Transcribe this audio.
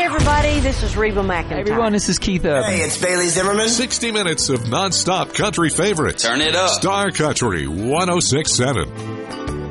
everybody, this is Reba McEntire. Hey, everyone, this is Keith Urban. Hey, it's Bailey Zimmerman. 60 minutes of non-stop country favorites. Turn it up. Star Country 106.7.